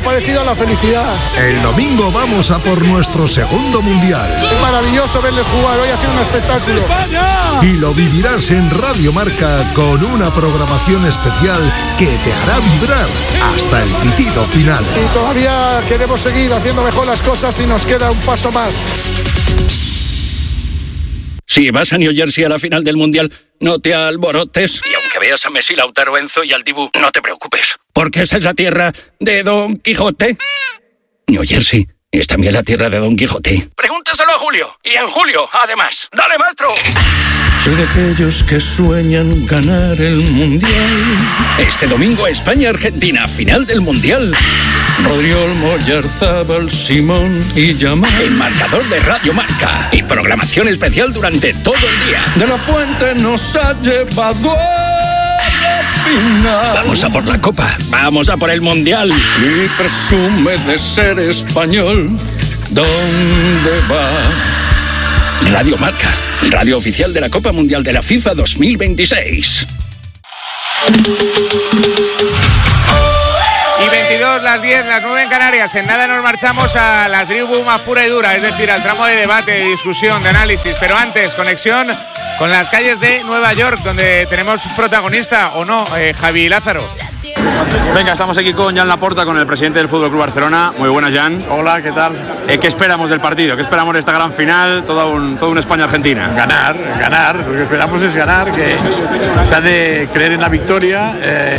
parecido a la felicidad. El domingo vamos a por nuestro segundo mundial. Es maravilloso verles jugar, hoy ha sido un espectáculo. ¡España! Y lo vivirás en Radio Marca con una programación especial que te hará vibrar hasta el pitido final. Y todavía queremos seguir haciendo mejor las cosas y nos queda un paso más. Si vas a New Jersey a la final del Mundial, no te alborotes. Y aunque veas a Messi, Lautaro, Enzo y al Dibu, no te preocupes, porque esa es la tierra de Don Quijote. New Jersey es también la tierra de Don Quijote. Pregúntaselo a Julio. Y en julio, además. ¡Dale, maestro! Soy de aquellos que sueñan ganar el Mundial. Este domingo, España-Argentina, final del Mundial. Rodriol, Moyarzábal, Simón y Yamal. El marcador de Radio Marca. Y programación especial durante todo el día. De la Fuente nos ha llevado a la final. Vamos a por la Copa. Vamos a por el Mundial. Y presume de ser español. ¿Dónde va? Radio Marca. Radio oficial de la Copa Mundial de la FIFA 2026. Y 22, las 10, las 9 en Canarias. En nada nos marchamos a la tribu más pura y dura, es decir, al tramo de debate, de discusión, de análisis. Pero antes, conexión con las calles de Nueva York, donde tenemos protagonista, ¿o no, Javi Lázaro? Venga, estamos aquí con Jan Laporta, con el presidente del Fútbol Club Barcelona. Muy buenas, Jan. Hola, ¿qué tal? ¿Qué esperamos del partido? ¿Qué esperamos de esta gran final? Todo un España-Argentina. Ganar. Lo que esperamos es ganar, que se ha de creer en la victoria.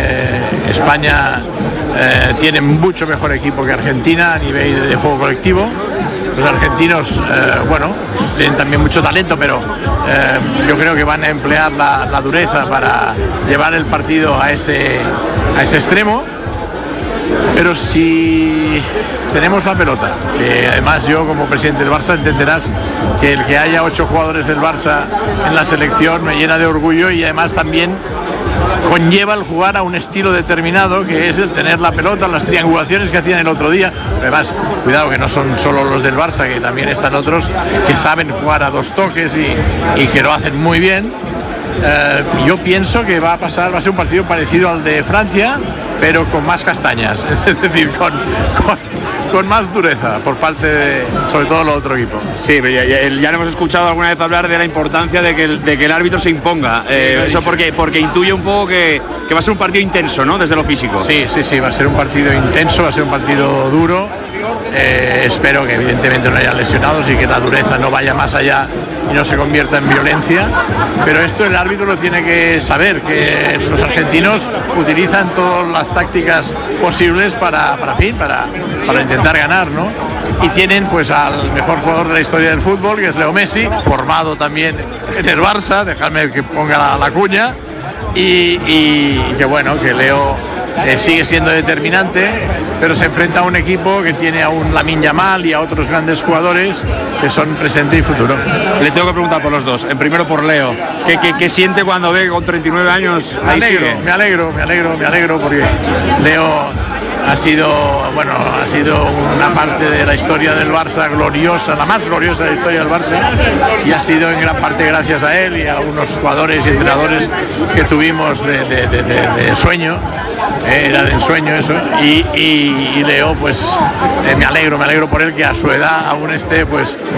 España tiene mucho mejor equipo que Argentina a nivel de juego colectivo. Los argentinos, tienen también mucho talento, pero yo creo que van a emplear la dureza para llevar el partido a ese extremo. Pero si tenemos la pelota, que además yo como presidente del Barça entenderás que el que haya 8 jugadores del Barça en la selección me llena de orgullo, y además también conlleva el jugar a un estilo determinado, que es el tener la pelota, las triangulaciones que hacían el otro día. Además, cuidado que no son solo los del Barça, que también están otros que saben jugar a 2 toques y que lo hacen muy bien. Yo pienso que va a ser un partido parecido al de Francia, pero con más castañas, es decir, con más dureza por parte de, sobre todo, el otro equipo. Sí, ya hemos escuchado alguna vez hablar de la importancia de que el árbitro se imponga. Eso porque intuye un poco que va a ser un partido intenso, ¿no? Desde lo físico. Sí, va a ser un partido intenso, va a ser un partido duro. Espero que evidentemente no haya lesionados y que la dureza no vaya más allá y no se convierta en violencia, pero esto el árbitro lo tiene que saber, que los argentinos utilizan todas las tácticas posibles para intentar ganar, ¿no? Y tienen pues al mejor jugador de la historia del fútbol, que es Leo Messi, formado también en el Barça, dejadme que ponga la cuña, y que Leo sigue siendo determinante, pero se enfrenta a un equipo que tiene a un Lamine Yamal y a otros grandes jugadores que son presente y futuro. Le tengo que preguntar por los dos. En primero por Leo. ¿Qué siente cuando ve con 39 años? Me alegro porque Leo ha sido una parte de la historia del Barça gloriosa, la más gloriosa de la historia del Barça, y ha sido en gran parte gracias a él y a unos jugadores y entrenadores que tuvimos de sueño. Era de ensueño eso, y Leo me alegro por él, que a su edad aún esté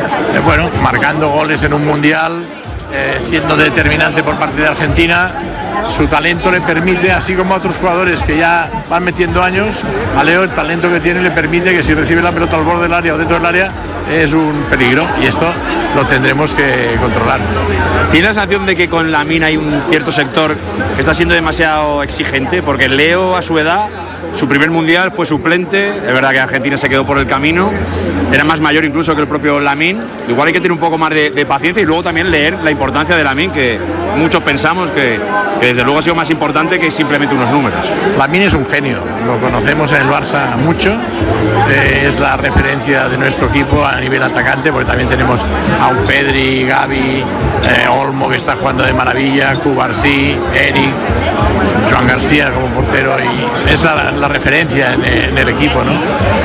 marcando goles en un mundial, siendo determinante por parte de Argentina. Su talento le permite, así como a otros jugadores que ya van metiendo años, a Leo el talento que tiene le permite que si recibe la pelota al borde del área o dentro del área es un peligro, y esto lo tendremos que controlar. ¿Tiene la sensación de que con Lamine hay un cierto sector que está siendo demasiado exigente? Porque Leo, a su edad, su primer mundial fue suplente, es verdad que Argentina se quedó por el camino, era más mayor incluso que el propio Lamine. Igual hay que tener un poco más de paciencia y luego también leer la importancia de Lamine, que muchos pensamos que desde luego ha sido más importante que simplemente unos números. Lamine es un genio, lo conocemos en el Barça mucho, es la referencia de nuestro equipo a nivel atacante, porque también tenemos a un Pedri, Gavi, Olmo, que está jugando de maravilla, Cubarsí, Eric, Joan García como portero, y es la referencia en el equipo, ¿no?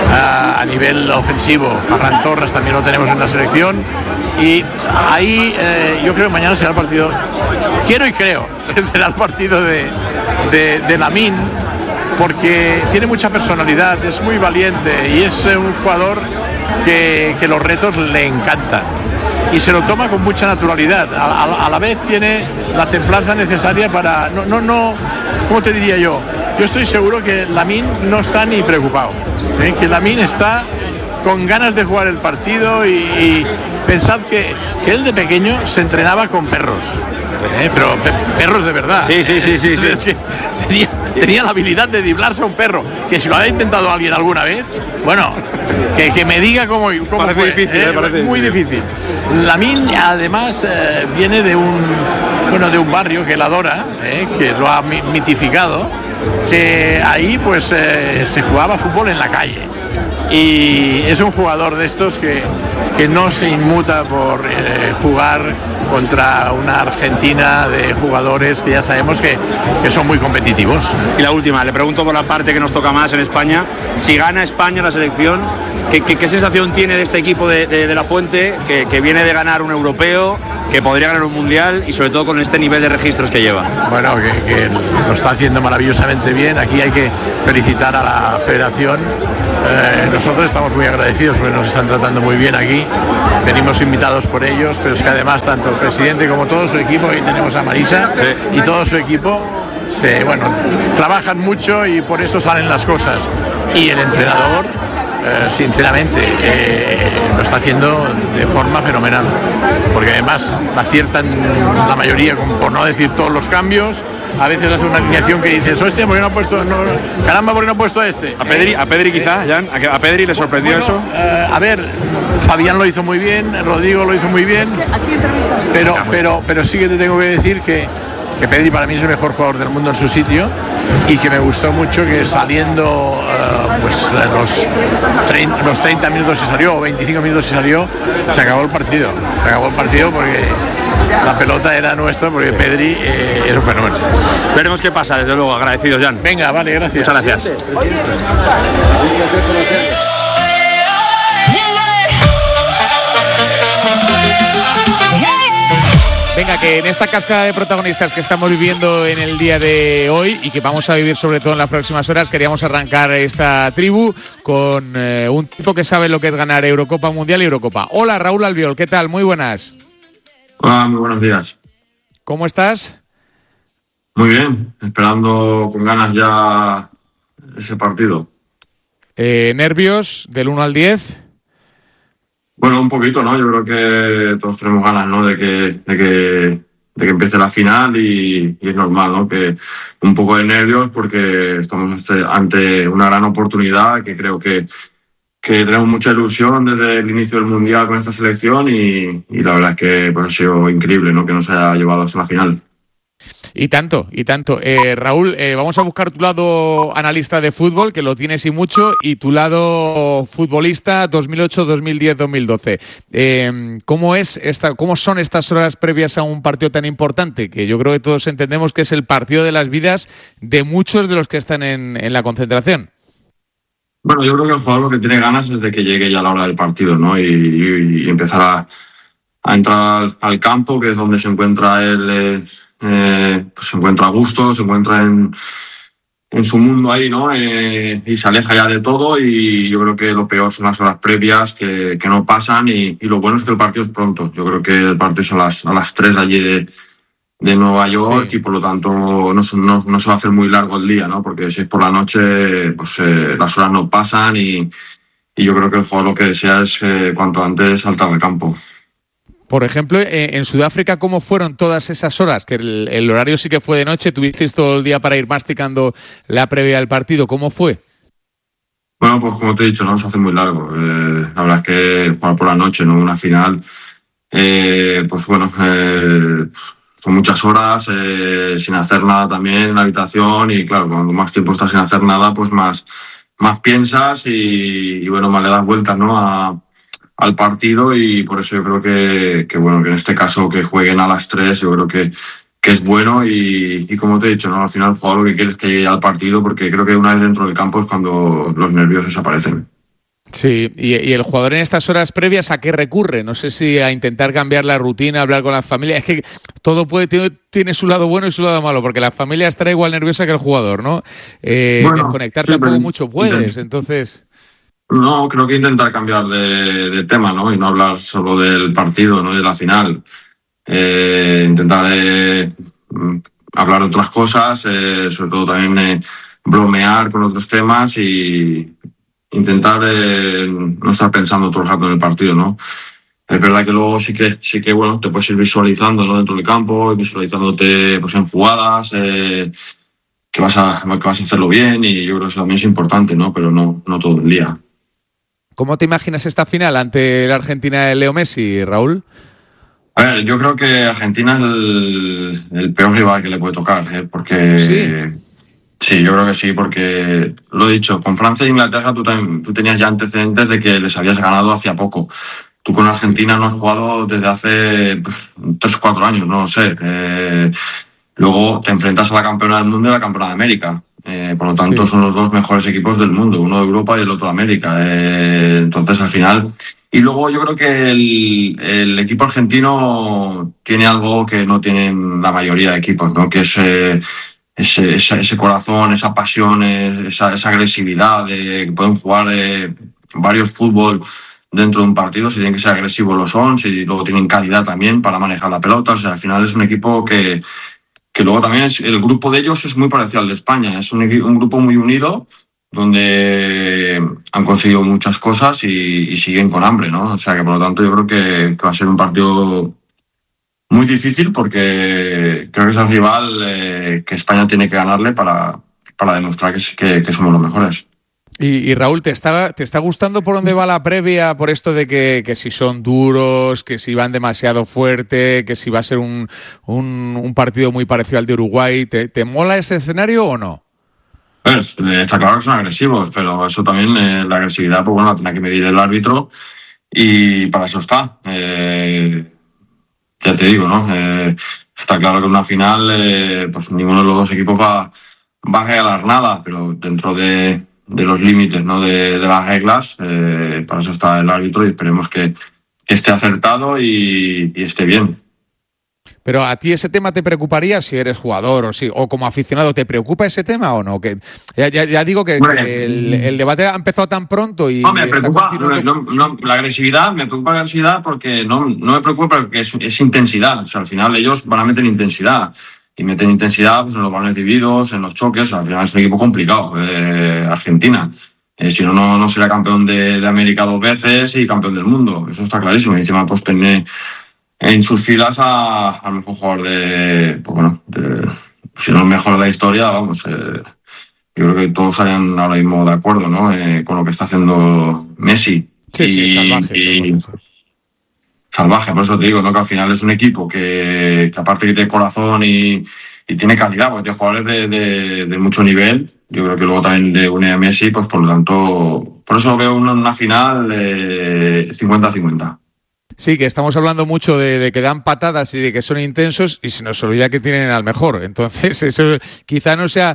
A nivel ofensivo, Ferran Torres también lo tenemos en la selección, y ahí yo creo que mañana será el partido, quiero y creo que será el partido de Lamine, porque tiene mucha personalidad, es muy valiente y es un jugador que los retos le encantan y se lo toma con mucha naturalidad. A la vez tiene la templanza necesaria para... No, ¿cómo te diría yo? Yo estoy seguro que Lamine no está ni preocupado, que Lamine está con ganas de jugar el partido y pensad que él de pequeño se entrenaba con perros, pero perros de verdad. Sí. Es que tenía la habilidad de driblarse a un perro, que si lo ha intentado alguien alguna vez, bueno, que me diga cómo parece fue, difícil, parece muy difícil. Lamine además viene de un barrio que él adora, que lo ha mitificado, que ahí pues se jugaba fútbol en la calle. Y es un jugador de estos que no se inmuta por jugar contra una Argentina de jugadores que ya sabemos que son muy competitivos. Y la última, le pregunto por la parte que nos toca más en España. Si gana España la selección, ¿qué sensación tiene de este equipo de La Fuente, que viene de ganar un europeo, que podría ganar un mundial y sobre todo con este nivel de registros que lleva? Bueno, que lo está haciendo maravillosamente bien. Aquí hay que felicitar a la federación. Nosotros estamos muy agradecidos porque nos están tratando muy bien aquí. Venimos invitados por ellos, pero es que además tanto el presidente como todo su equipo, ahí tenemos a Marisa, y todo su equipo trabajan mucho y por eso salen las cosas. Y el entrenador, sinceramente, lo está haciendo de forma fenomenal, porque además aciertan la mayoría, por no decir todos los cambios. A veces hace una alineación que dices, hostia, ¿por qué no ha puesto? Caramba, ¿por qué no ha puesto a este? A Pedri quizá, Jan, ¿a Pedri le sorprendió eso? A ver, Fabián lo hizo muy bien, Rodrigo lo hizo muy bien, pero sí que te tengo que decir que Pedri para mí es el mejor jugador del mundo en su sitio y que me gustó mucho que saliendo los 30 minutos se salió o 25 minutos se salió, se acabó el partido porque la pelota era nuestra, porque Pedri es un fenómeno. Veremos qué pasa, desde luego. Agradecidos, Jan. Venga, vale, gracias. Muchas gracias. Venga, que en esta cascada de protagonistas que estamos viviendo en el día de hoy y que vamos a vivir sobre todo en las próximas horas, queríamos arrancar esta tribu con un tipo que sabe lo que es ganar Eurocopa, Mundial y Eurocopa. Hola, Raúl Albiol, ¿qué tal? Muy buenas. Hola, muy buenos días. ¿Cómo estás? Muy bien, esperando con ganas ya ese partido. ¿Nervios del 1 al 10? Bueno, un poquito, ¿no? Yo creo que todos tenemos ganas, ¿no? De que empiece la final y es normal, ¿no? Que un poco de nervios porque estamos ante una gran oportunidad que creo que tenemos mucha ilusión desde el inicio del Mundial con esta selección y la verdad es que pues, ha sido increíble, ¿no? Que nos haya llevado hasta la final. Y tanto. Raúl, vamos a buscar tu lado analista de fútbol, que lo tienes y mucho, y tu lado futbolista 2008, 2010, 2012. ¿Cómo son estas horas previas a un partido tan importante? Que yo creo que todos entendemos que es el partido de las vidas de muchos de los que están en la concentración. Bueno, yo creo que el jugador lo que tiene ganas es de que llegue ya la hora del partido, ¿no? Y empezar a entrar al campo, que es donde se encuentra él... pues se encuentra a gusto, se encuentra en su mundo ahí, ¿no? Y se aleja ya de todo y yo creo que lo peor son las horas previas que no pasan y lo bueno es que el partido es pronto. Yo creo que el partido es a las 3 de allí de Nueva York, sí. Y por lo tanto no se va a hacer muy largo el día, ¿no? Porque si es por la noche, pues las horas no pasan y yo creo que el jugador lo que desea es cuanto antes saltar al campo. Por ejemplo, en Sudáfrica, ¿cómo fueron todas esas horas? Que el horario sí que fue de noche, tuvisteis todo el día para ir masticando la previa del partido. ¿Cómo fue? Bueno, pues como te he dicho, no se hace muy largo. La verdad es que jugar por la noche, ¿no? Una final, pues bueno, son muchas horas sin hacer nada también en la habitación y claro, cuando más tiempo estás sin hacer nada, pues más piensas y bueno, más le das vueltas, ¿no? Al partido y por eso yo creo que bueno, que en este caso que jueguen a las 3 yo creo que es bueno y como te he dicho, ¿no? Al final el jugador lo que quiere es que llegue al partido porque creo que una vez dentro del campo es cuando los nervios desaparecen. Sí, y el jugador en estas horas previas, ¿a qué recurre? No sé si a intentar cambiar la rutina, hablar con la familia. Es que todo tiene su lado bueno y su lado malo, porque la familia estará igual nerviosa que el jugador, ¿no? Desconectar tampoco mucho puedes, entonces... No, creo que intentar cambiar de tema, ¿no? Y no hablar solo del partido, ¿no? Y de la final. Intentar hablar de otras cosas, sobre todo también bromear con otros temas y intentar no estar pensando todo el rato en el partido, ¿no? Es verdad que luego sí que bueno, te puedes ir visualizando, ¿no? Dentro del campo, visualizándote pues en jugadas, que vas a hacerlo bien, y yo creo que eso también es importante, ¿no? Pero no todo el día. ¿Cómo te imaginas esta final ante la Argentina de Leo Messi, Raúl? A ver, yo creo que Argentina es el peor rival que le puede tocar, porque... Sí, yo creo que sí, porque lo he dicho, con Francia e Inglaterra tú tenías ya antecedentes de que les habías ganado hacía poco. Tú con Argentina no has jugado desde hace 3 o 4 años, no lo sé. Luego te enfrentas a la campeona del mundo y a la campeona de América. Por lo tanto, son los 2 mejores equipos del mundo, uno de Europa y el otro de América. Entonces, al final... Y luego yo creo que el equipo argentino tiene algo que no tienen la mayoría de equipos, ¿no? Que es... ese corazón, esa pasión, esa agresividad de que pueden jugar varios fútbol dentro de un partido. Si tienen que ser agresivos lo son, si luego tienen calidad también para manejar la pelota. O sea, al final es un equipo que luego también el grupo de ellos es muy parecido al de España. Es un grupo muy unido donde han conseguido muchas cosas y siguen con hambre, ¿no? O sea que por lo tanto yo creo que va a ser un partido muy difícil, porque creo que es el rival que España tiene que ganarle para demostrar que somos los mejores. Y Raúl, ¿te está gustando por dónde va la previa? Por esto de que si son duros, que si van demasiado fuerte, que si va a ser un partido muy parecido al de Uruguay. ¿Te mola ese escenario o no? Pues, está claro que son agresivos, pero eso también, la agresividad, pues bueno, la tiene que medir el árbitro, y para eso está. Ya te digo, ¿no? Está claro que en una final, pues ninguno de los 2 equipos va a regalar nada, pero dentro de los límites, ¿no? de las reglas, para eso está el árbitro, y esperemos que esté acertado y esté bien. Pero ¿a ti ese tema te preocuparía si eres jugador o como aficionado? ¿Te preocupa ese tema o no? Que ya digo que el debate ha empezado tan pronto y... No, me preocupa, la agresividad, me preocupa la agresividad porque no me preocupa, porque es intensidad. O sea, al final ellos van a meter intensidad. Y meten intensidad pues, en los balones divididos, en los choques. Al final es un equipo complicado, Argentina. Si no sería campeón de América 2 veces y campeón del mundo. Eso está clarísimo. Y encima pues tiene en sus filas al mejor jugador si no el mejor de la historia, vamos. Yo creo que todos estarían ahora mismo de acuerdo, ¿no? Con lo que está haciendo Messi. Sí, salvaje. Salvaje, por eso te digo, ¿no? Que al final es un equipo que aparte que tiene corazón y tiene calidad, porque tiene jugadores de mucho nivel. Yo creo que luego también le une a Messi, pues por lo tanto, por eso veo una final 50-50. Sí, que estamos hablando mucho de que dan patadas y de que son intensos, y se nos olvida que tienen al mejor. Entonces, eso quizá no sea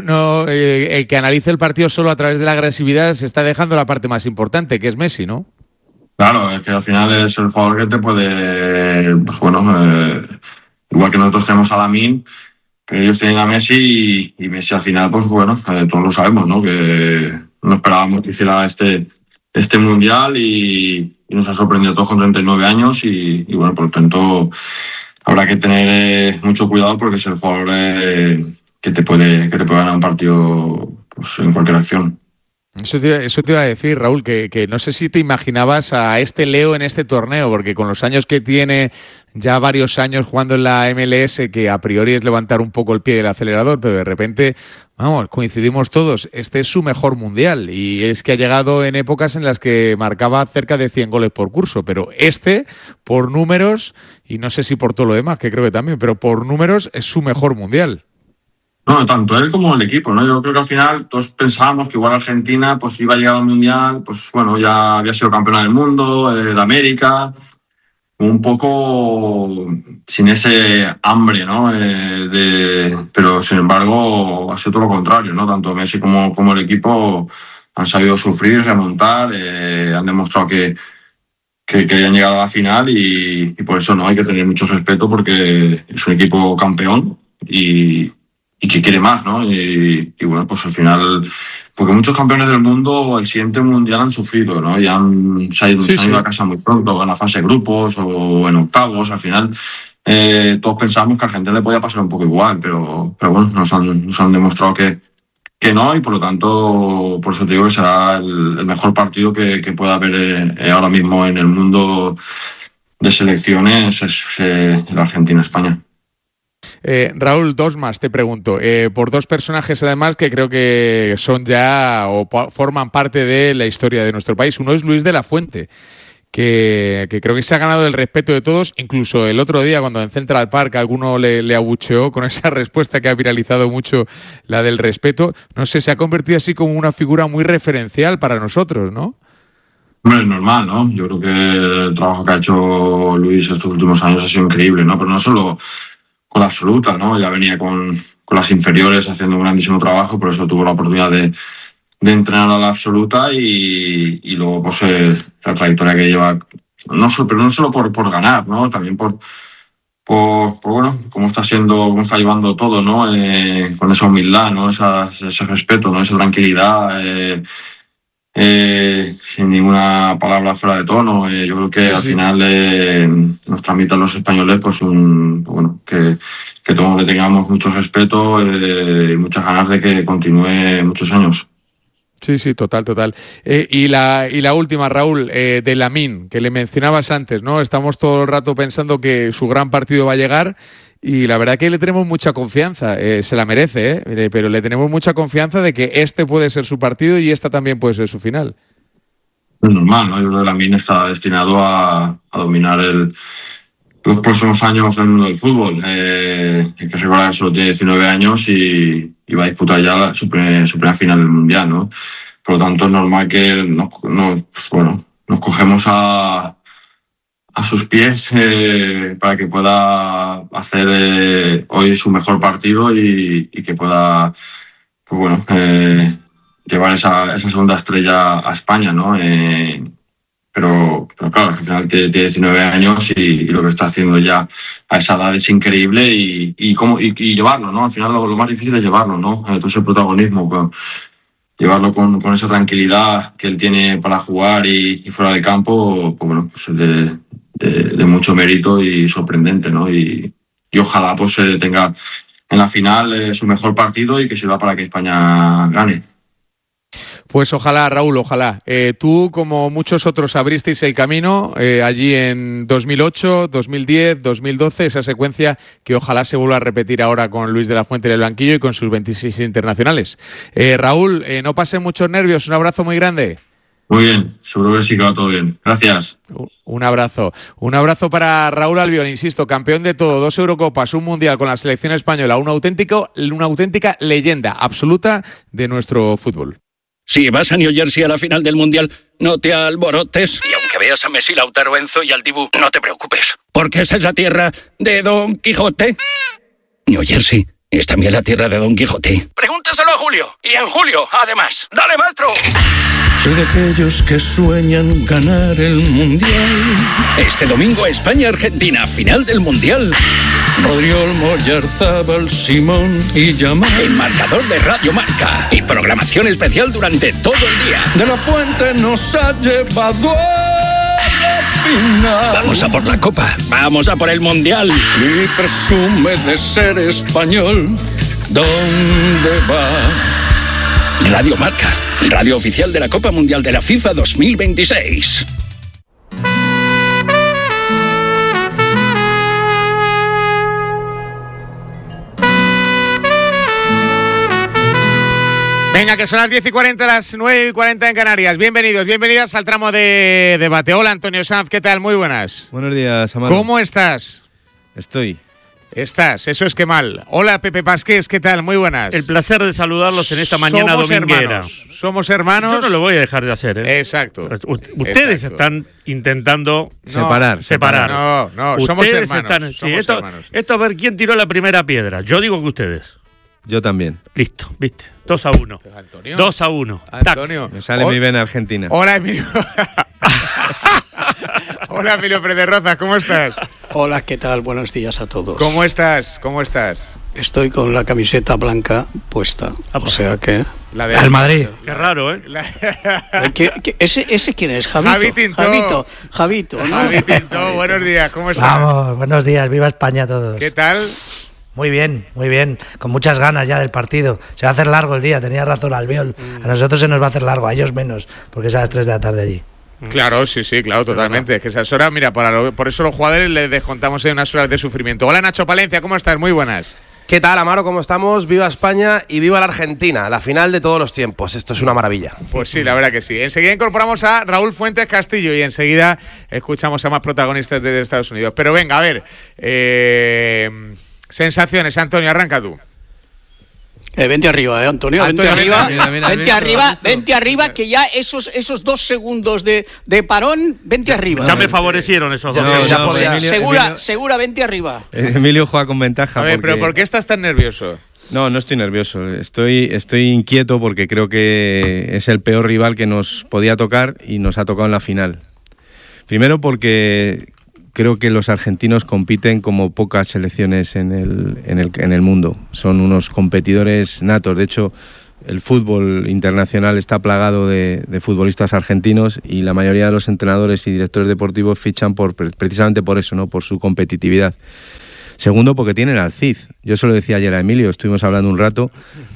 el que analice el partido solo a través de la agresividad, se está dejando la parte más importante, que es Messi, ¿no? Claro, es que al final es el jugador que te puede, pues bueno, igual que nosotros tenemos a Lamine, que ellos tienen a Messi, y Messi al final, pues bueno, todos lo sabemos, ¿no? Que no esperábamos que hiciera este mundial y nos ha sorprendido a todos con 39 años y bueno, por lo tanto habrá que tener mucho cuidado, porque es el jugador que te puede ganar un partido pues, en cualquier acción. Eso te iba a decir, Raúl, que no sé si te imaginabas a este Leo en este torneo, porque con los años que tiene, ya varios años jugando en la MLS, que a priori es levantar un poco el pie del acelerador, pero de repente, vamos, coincidimos todos, este es su mejor mundial, y es que ha llegado en épocas en las que marcaba cerca de 100 goles por curso, pero por números, y no sé si por todo lo demás, que creo que también, pero por números es su mejor mundial. No, tanto él como el equipo, ¿no? Yo creo que al final todos pensábamos que igual Argentina pues iba a llegar al Mundial, pues bueno, ya había sido campeona del mundo, de América, un poco sin ese hambre, ¿no? Pero sin embargo ha sido todo lo contrario, ¿no? Tanto Messi como el equipo han sabido sufrir, remontar, han demostrado que querían llegar a la final y por eso no hay que tener mucho respeto porque es un equipo campeón y que quiere más, ¿no? Y bueno, pues al final, porque muchos campeones del mundo el siguiente mundial han sufrido, ¿no? Y se han ido a casa muy pronto en la fase de grupos o en octavos. Al final todos pensábamos que a Argentina le podía pasar un poco igual, pero bueno, nos han demostrado que no, y por lo tanto, por eso te digo que será el mejor partido que pueda haber ahora mismo en el mundo de selecciones, es el Argentina-España. Raúl, dos más, te pregunto, por dos personajes además que creo que son ya o forman parte de la historia de nuestro país. Uno es Luis de la Fuente, que creo que se ha ganado el respeto de todos, incluso el otro día cuando en Central Park alguno le abucheó con esa respuesta que ha viralizado mucho, la del respeto. No sé, se ha convertido así como una figura muy referencial para nosotros, ¿no? Bueno, es normal, ¿no? Yo creo que el trabajo que ha hecho Luis estos últimos años ha sido increíble, ¿no? Pero no solo con la absoluta, ¿no? Ya venía con las inferiores haciendo un grandísimo trabajo, por eso tuvo la oportunidad de entrenar a la absoluta y luego pues la trayectoria que lleva, pero no solo por ganar, ¿no? También por bueno, cómo está llevando todo, ¿no? Con esa humildad, ¿no? Ese respeto, ¿no? Esa tranquilidad, sin ninguna palabra fuera de tono. Yo creo que al final nos transmite a los españoles pues que todos le tengamos mucho respeto y muchas ganas de que continúe muchos años. Sí, total. Y la última, Raúl, de Lamine, que le mencionabas antes, ¿no? Estamos todo el rato pensando que su gran partido va a llegar y la verdad que le tenemos mucha confianza, se la merece, pero le tenemos mucha confianza de que este puede ser su partido y esta también puede ser su final. Es normal, ¿no? Yo creo que Lamine está destinado a dominar los próximos años en el mundo del fútbol. Hay que recordar que solo tiene 19 años y va a disputar ya su primera final del Mundial, ¿no? Por lo tanto, es normal que nos cogemos a sus pies para que pueda hacer hoy su mejor partido y que pueda llevar esa segunda estrella a España, ¿no? Pero claro, al final tiene 19 años y lo que está haciendo ya a esa edad es increíble y llevarlo, ¿no? Al final lo más difícil es llevarlo, ¿no? Todo ese protagonismo, pues, llevarlo con esa tranquilidad que él tiene para jugar y fuera del campo, pues bueno, pues es de mucho mérito y sorprendente, ¿no? Y ojalá pues tenga en la final su mejor partido y que sirva para que España gane. Pues ojalá, Raúl, ojalá. Tú, como muchos otros, abristeis el camino allí en 2008, 2010, 2012, esa secuencia que ojalá se vuelva a repetir ahora con Luis de la Fuente en el banquillo y con sus 26 internacionales. Raúl, no pasen muchos nervios, un abrazo muy grande. Muy bien, seguro que sí que va todo bien. Gracias. Un abrazo. Un abrazo para Raúl Albiol, insisto, campeón de todo, 2 Eurocopas, un Mundial con la selección española, una auténtica leyenda absoluta de nuestro fútbol. Si vas a New Jersey a la final del Mundial, no te alborotes. Y aunque veas a Messi, Lautaro, Enzo y al Dibu, no te preocupes. Porque esa es la tierra de Don Quijote. New Jersey es también la tierra de Don Quijote. Pregúntaselo a Julio. Y en julio, además. ¡Dale, maestro! Soy de aquellos que sueñan ganar el Mundial. Este domingo, España-Argentina, final del Mundial. Rodriol, Moyarzábal, Simón y Yamal. El marcador de Radio Marca. Y programación especial durante todo el día. De la Fuente nos ha llevado a la final. Vamos a por la Copa. Vamos a por el Mundial. Y presume de ser español. ¿Dónde va? Radio Marca. Radio oficial de la Copa Mundial de la FIFA 2026. Venga, que son las 10:40, las 9:40 en Canarias. Bienvenidas al tramo de debate. Hola, Antonio Sanz, ¿qué tal? Muy buenas. Buenos días, Amaro. ¿Cómo estás? Estás, eso es que mal. Hola, Pepe Pasqués, ¿qué tal? Muy buenas. El placer de saludarlos en esta mañana dominguera. Somos hermanos. Yo no lo voy a dejar de hacer, ¿eh? Exacto. Ustedes están intentando separar. No, somos hermanos. Esto a ver quién tiró la primera piedra. Yo digo que ustedes. Yo también. Listo, viste. 2-1. 2-1. Antonio. Me sale muy bien Argentina. Hola, Emilio. Hola, Emilio Pérez Rozas, ¿cómo estás? Hola, ¿qué tal? Buenos días a todos. ¿Cómo estás? ¿Cómo estás? Estoy con la camiseta blanca puesta, o sea que... La del Madrid. Qué raro, ¿eh? ¿Ese quién es? Javito. Javi Tintó. Javito, ¿no? Javi Tintó, buenos días, ¿cómo estás? Vamos, buenos días, viva España a todos. ¿Qué tal? Muy bien, con muchas ganas ya del partido. Se va a hacer largo el día, tenía razón Albiol. A nosotros se nos va a hacer largo, a ellos menos, porque es a las 3 de la tarde allí. Claro, sí, claro, totalmente. Es que esas horas, mira, por eso los jugadores les descontamos en unas horas de sufrimiento. Hola, Nacho Palencia, ¿cómo estás? Muy buenas. ¿Qué tal, Amaro? ¿Cómo estamos? Viva España y viva la Argentina, la final de todos los tiempos. Esto es una maravilla. Pues sí, la verdad que sí. Enseguida incorporamos a Raúl Fuentes Castillo y enseguida escuchamos a más protagonistas de Estados Unidos. Pero venga, a ver, sensaciones, Antonio, arranca tú. Vente arriba, Antonio, vente arriba. Vente arriba, que ya esos 2 segundos de parón, vente arriba. Ya me favorecieron esos 2 segundos. Segura, vente arriba. Emilio juega con ventaja. A ver, pero ¿por qué estás tan nervioso? No estoy nervioso. Estoy inquieto porque creo que es el peor rival que nos podía tocar y nos ha tocado en la final. Primero porque creo que los argentinos compiten como pocas selecciones en el mundo. Son unos competidores natos. De hecho, el fútbol internacional está plagado de futbolistas argentinos y la mayoría de los entrenadores y directores deportivos fichan precisamente por eso, ¿no? Por su competitividad. Segundo, porque tienen al Cid. Yo se lo decía ayer a Emilio, estuvimos hablando un rato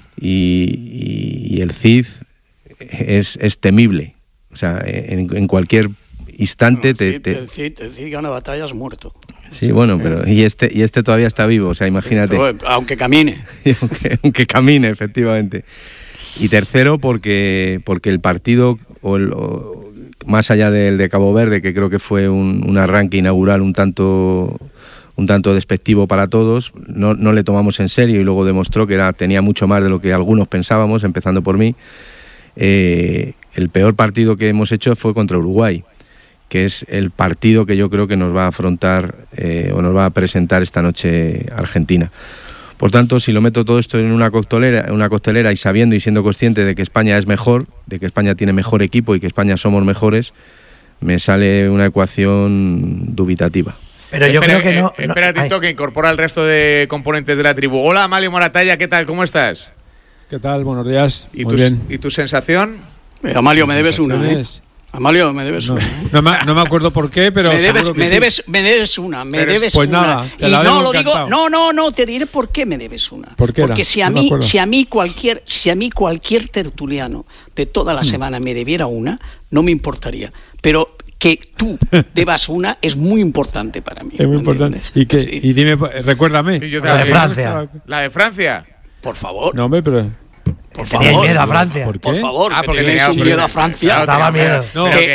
y el Cid es temible. O sea, en cualquier instante el Cid gana batallas muerto. Sí, bueno, pero y este todavía está vivo, o sea, imagínate. Pero, aunque camine. aunque camine, efectivamente. Y tercero, porque el partido, más allá del de Cabo Verde, que creo que fue un arranque inaugural un tanto despectivo para todos, no le tomamos en serio y luego demostró que tenía mucho más de lo que algunos pensábamos, empezando por mí. El peor partido que hemos hecho fue contra Uruguay, que es el partido que yo creo que nos va a afrontar o nos va a presentar esta noche Argentina. Por tanto, si lo meto todo esto en una costelera y sabiendo y siendo consciente de que España es mejor, de que España tiene mejor equipo y que España somos mejores, me sale una ecuación dubitativa. Pero yo creo que no. Espera, Tito, que incorpora el resto de componentes de la tribu. Hola, Amalio Moratalla, ¿qué tal? ¿Cómo estás? ¿Qué tal? Buenos días. Muy bien. ¿Y tu sensación? Amalio, me debes una, Amalio, me debes una. No me acuerdo por qué, pero me debes una. Pues nada, te la debo encantado. No, te diré por qué me debes una. Porque si a mí cualquier tertuliano de toda la semana me debiera una, no me importaría. Pero que tú debas una es muy importante para mí. Es muy importante. Y dime, recuérdame. La de Francia. ¿La de Francia? Por favor. No, hombre, pero... Tenía miedo a Francia. Por favor, porque tenía miedo a Francia. Daba miedo.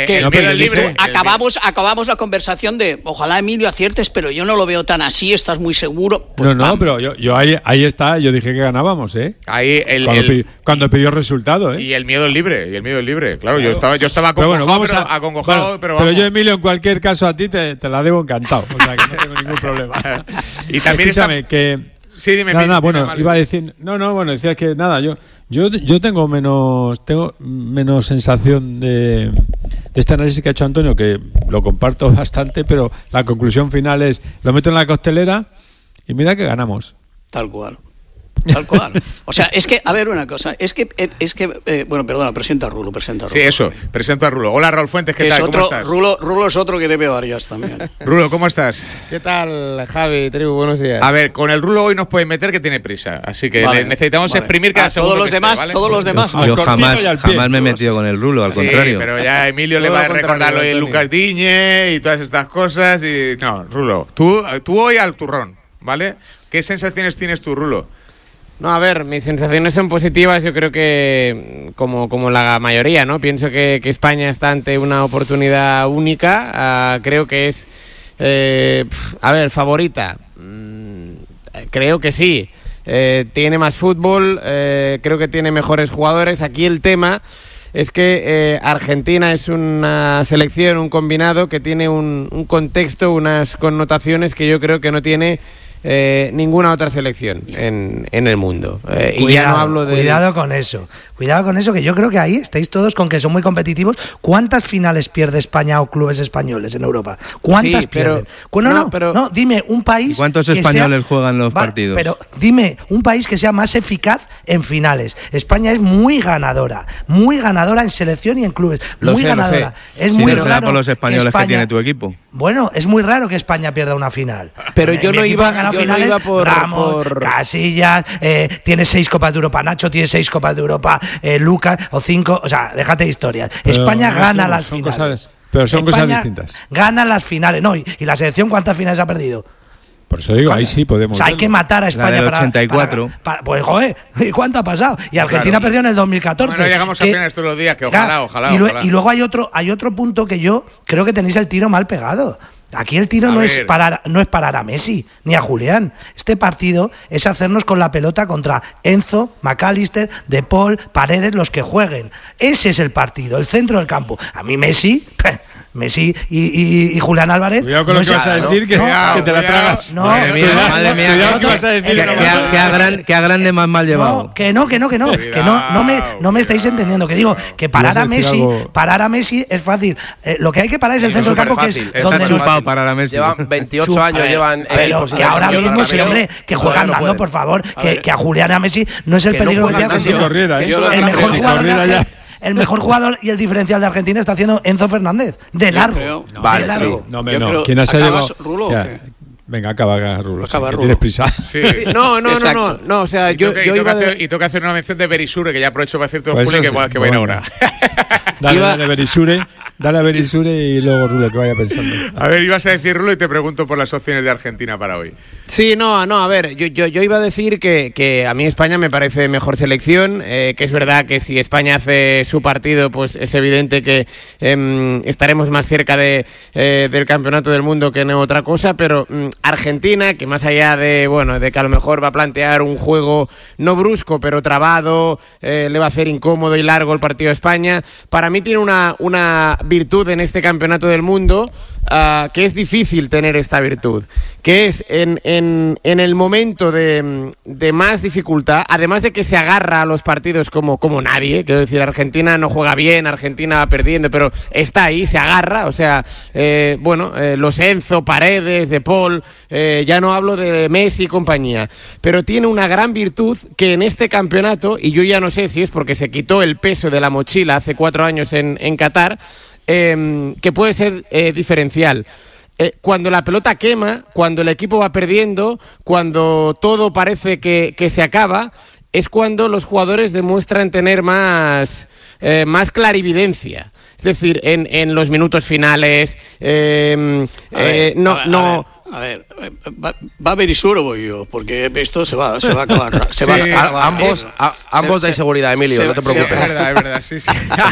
Acabamos la conversación de ojalá, Emilio, aciertes, pero yo no lo veo tan así, estás muy seguro. Pues pero yo ahí está, yo dije que ganábamos, ¿eh? Ahí cuando pidió resultado, ¿eh? Y el miedo es libre, Claro, yo estaba acongojado, pero yo, Emilio, en cualquier caso a ti te la debo encantado, o sea que no tengo ningún problema. Y también escúchame, que... Sí, dime. Iba a decir... decía que nada, yo tengo menos sensación de este análisis que ha hecho Antonio, que lo comparto bastante, pero la conclusión final es, lo meto en la costelera y mira que ganamos. Tal cual. O sea, es que, a ver una cosa, bueno, perdona, presenta a Rulo. Sí, eso, presento a Rulo. Hola, Raúl Fuentes, ¿qué tal? ¿Cómo estás? Rulo es otro que debe varias también. Rulo, ¿cómo estás? ¿Qué tal, Javi, tribu? Buenos días. A ver, con el Rulo hoy nos pueden meter que tiene prisa, así que necesitamos exprimir cada segundo. Todos los demás. Yo jamás me he metido con el Rulo, al contrario. Pero ya Emilio le va a recordar lo de Lucas Diñe y todas estas cosas. No, Rulo, tú hoy al turrón, ¿vale? ¿Qué sensaciones tienes tú, Rulo? No, a ver, mis sensaciones son positivas, yo creo que como la mayoría, ¿no? Pienso que España está ante una oportunidad única, creo que es, favorita, creo que sí, tiene más fútbol, creo que tiene mejores jugadores. Aquí el tema es que Argentina es una selección, un combinado que tiene un contexto, unas connotaciones que yo creo que no tiene ninguna otra selección en el mundo. Cuidado, y ya no hablo de... Cuidado con eso, que yo creo que ahí estáis todos con que son muy competitivos. ¿Cuántas finales pierde España o clubes españoles en Europa? ¿Cuántas pierden? No, dime un país... ¿Y cuántos españoles juegan los partidos? Pero dime un país que sea más eficaz en finales. España es muy ganadora en selección y en clubes. Muy ganadora. Es muy raro por los españoles que tiene tu equipo. Bueno, es muy raro que España pierda una final. Pero yo no iba a finales, no iba por Ramos, Casillas, tiene 6 Copas de Europa, Nacho tiene 6 Copas de Europa, Lucas o 5, o sea, déjate de historias. Pero España gana las finales. Pero son cosas distintas. Gana las finales, no, y la selección ¿cuántas finales ha perdido? Por eso digo, ahí sí podemos. O sea, hay que matar a España la del 84. Pues joder, ¿y cuánto ha pasado? Y Argentina perdió en el 2014. Bueno, llegamos a finales todos los días, que ojalá. Y luego hay otro punto que yo creo que tenéis el tiro mal pegado. Aquí el tiro no es parar a Messi ni a Julián. Este partido es hacernos con la pelota contra Enzo, McAllister, De Paul, Paredes, los que jueguen. Ese es el partido, el centro del campo. A mí Messi y Julián Álvarez. Cuidado con lo que vas a decir, que te la tragas. No, madre mía. Cuidado que vas a decir. Que a grande más mal llevado. No me estáis entendiendo. Que digo que parar a Messi es fácil. Lo que hay que parar es el centro del campo, que es donde nos parar a Messi. Llevan 28 años, pero que ahora mismo sí, hombre, que juega andando, por favor, que a Julián y a Messi no es el peligro que tiene. El mejor jugador el mejor jugador y el diferencial de Argentina está haciendo Enzo Fernández, de largo. Vale, de largo. sí. No. ¿Quién se ha llevado? Rulo, o sea, venga, acaba Rulo. Rulo. ¿Tienes prisa? Sí. No, o sea, yo iba y tengo que hacer una mención de Berisure, que ya aprovecho para decirte Pues Juli, que va a ir ahora. Dale a Berisure y luego Rulo, que vaya pensando. A ver, ibas a decir Rulo y te pregunto por las opciones de Argentina para hoy. Sí, a ver, yo iba a decir que a mí España me parece mejor selección, que es verdad que si España hace su partido, pues es evidente que estaremos más cerca del campeonato del mundo que en otra cosa, pero Argentina, que más allá de que a lo mejor va a plantear un juego no brusco, pero trabado, le va a hacer incómodo y largo el partido a España, para mí tiene una virtud en este campeonato del mundo, que es difícil tener esta virtud, que es en el momento de más dificultad, además de que se agarra a los partidos como nadie, quiero decir, Argentina no juega bien, Argentina va perdiendo, pero está ahí, se agarra, o sea, los Enzo, Paredes, De Paul, ya no hablo de Messi y compañía, pero tiene una gran virtud que en este campeonato, y yo ya no sé si es porque se quitó el peso de la mochila hace 4 años en Qatar, que puede ser diferencial. Cuando la pelota quema, cuando el equipo va perdiendo, cuando todo parece que se acaba, es cuando los jugadores demuestran tener más clarividencia. Es decir, en los minutos finales, A ver, ¿va a Berisur o voy yo? Porque esto se va a acabar. Ambos dais seguridad, Emilio, no te preocupes. Es verdad, sí.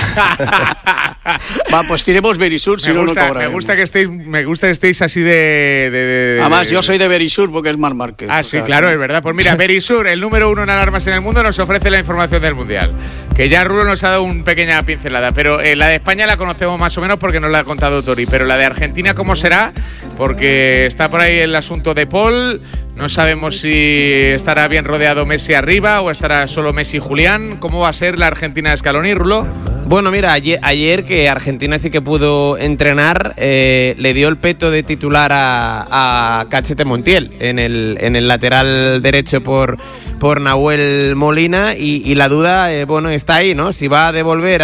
Va, pues tiremos Berisur, si no cobraremos. Me gusta que estéis así de Además, yo soy de Berisur porque es Marc Márquez. Ah, sí, claro, es verdad. Pues mira, Berisur, el número 1 en alarmas en el mundo, nos ofrece la información del Mundial. Que ya Rulo nos ha dado una pequeña pincelada, pero la de España la conocemos más o menos porque nos la ha contado Tori. Pero la de Argentina, ¿cómo será? Porque está por ahí el asunto de Paul. No sabemos si estará bien rodeado Messi arriba o estará solo Messi y Julián. ¿Cómo va a ser la Argentina de Scaloni, Rulo? Bueno, mira, ayer que Argentina sí que pudo entrenar, le dio el peto de titular a Cachete Montiel en el lateral derecho por Nahuel Molina y la duda, está ahí, ¿no? Si va a devolver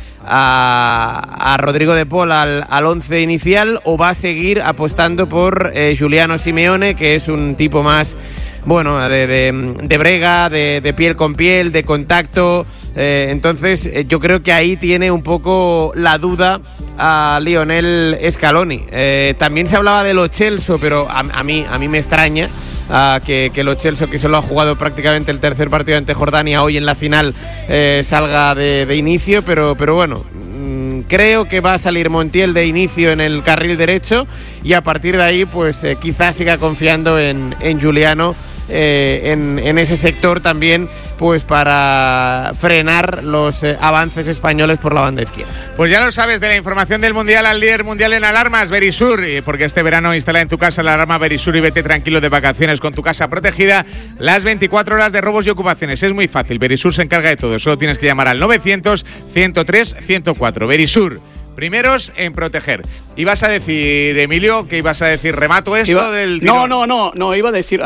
a Rodrigo de Paul al 11 inicial o va a seguir apostando por Giuliano Simeone, que es un tipo más de brega, de piel con piel, de contacto. Entonces yo creo que ahí tiene un poco la duda a Lionel Scaloni. También se hablaba de Lo Celso, pero a mí me extraña que Lo Celso, que solo ha jugado prácticamente el tercer partido ante Jordania, hoy en la final salga de inicio, pero bueno, creo que va a salir Montiel de inicio en el carril derecho y a partir de ahí pues quizás siga confiando en Giuliano en ese sector también, pues para frenar los avances españoles por la banda izquierda. Pues ya lo sabes, de la información del Mundial al líder mundial en alarmas, Verisur, porque este verano instala en tu casa la alarma Verisur y vete tranquilo de vacaciones con tu casa protegida las 24 horas de robos y ocupaciones. Es muy fácil, Verisur se encarga de todo, solo tienes que llamar al 900-103-104. Verisur, primeros en proteger. ¿Ibas a decir, Emilio, que ibas a decir, remato esto del tirón? No, iba a decir